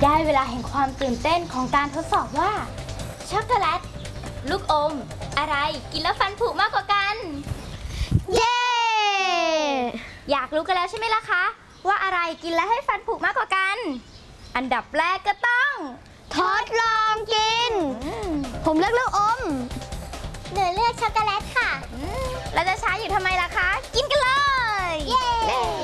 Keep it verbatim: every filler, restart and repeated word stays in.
ได้เวลาแห่งความตื่นเต้นของการทดสอบว่าช็อกโกแลตลูกอมอะไรกินแล้วฟันผุมากกว่ากันเย้อยากรู้กันแล้วใช่ไหมล่ะคะว่าอะไรกินแล้วให้ฟันผุมากกว่ากันอันดับแรกก็ต้องทดลองกินผมเลือกลูกอมหนูเลือกช็อกโกแลตค่ะเราจะช้าอยู่ทำไมล่ะคะกินกันเลยเย้